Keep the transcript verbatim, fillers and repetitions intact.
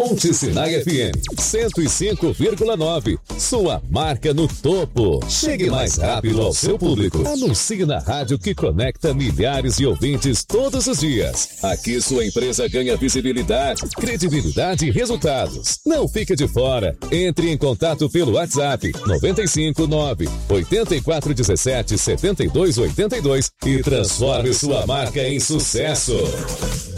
Monte Sinai F M cento e cinco vírgula nove. Sua marca no topo. Chegue mais rápido ao seu público. Anuncie na rádio que conecta milhares de ouvintes todos os dias. Aqui sua empresa ganha visibilidade, credibilidade e resultados. Não fique de fora. Entre em contato pelo WhatsApp nove cinco nove oito quatro um sete sete dois oito dois e transforme sua marca em sucesso.